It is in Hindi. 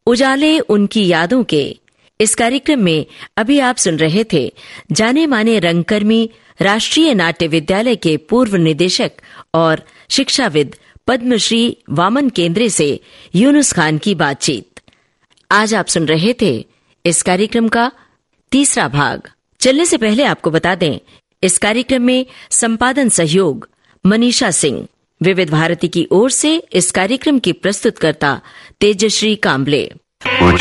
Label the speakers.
Speaker 1: उजाले उनकी यादों के इस कार्यक्रम में अभी आप सुन रहे थे जाने माने रंगकर्मी राष्ट्रीय नाट्य विद्यालय के पूर्व निदेशक और शिक्षाविद पद्मश्री वामन केंद्रे से यूनुस खान की बातचीत। आज आप सुन रहे थे इस कार्यक्रम का तीसरा भाग। चलने से पहले आपको बता दें, इस कार्यक्रम में संपादन सहयोग मनीषा सिंह। विविध भारती की ओर से इस कार्यक्रम की प्रस्तुतकर्ता तेजश्री कांबले।